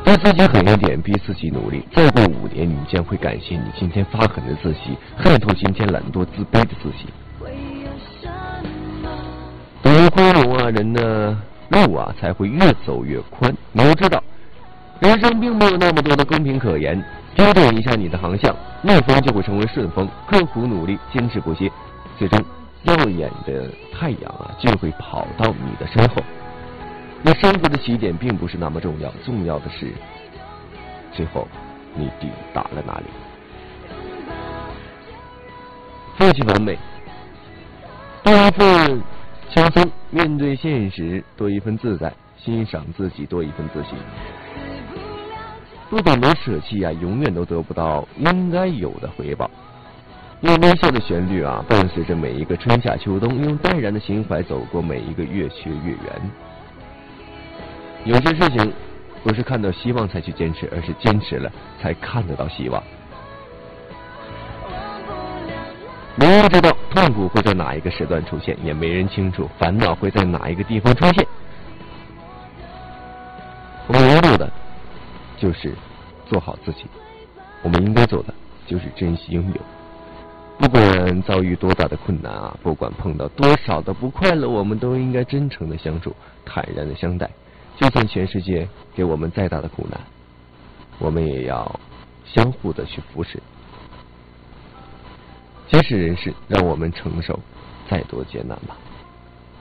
对自己狠一点，逼自己努力。再过5年，你将会感谢你今天发狠的自己，恨透今天懒惰自卑的自己。懂得规模啊，人的路啊才会越走越宽。你要知道，人生并没有那么多的公平可言。调整一下你的航向，逆风就会成为顺风。刻苦努力，坚持不懈，最终耀眼的太阳啊就会跑到你的身后。你生活的起点并不是那么重要，重要的是最后你抵达了哪里。放弃完美，多一份轻松，面对现实多一份自在，欣赏自己多一份自信。不懂得舍弃啊，永远都得不到应该有的回报。用微笑的旋律啊，伴随着每一个春夏秋冬，用淡然的情怀走过每一个月缺月圆。有些事情不是看到希望才去坚持，而是坚持了才看得到希望。没人知道痛苦会在哪一个时段出现，也没人清楚烦恼会在哪一个地方出现。我们要做的就是做好自己，我们应该做的就是珍惜拥有。不管遭遇多大的困难啊，不管碰到多少的不快乐，我们都应该真诚的相处，坦然的相待。就算全世界给我们再大的苦难，我们也要相互的去扶持。即使人世让我们承受再多艰难吧。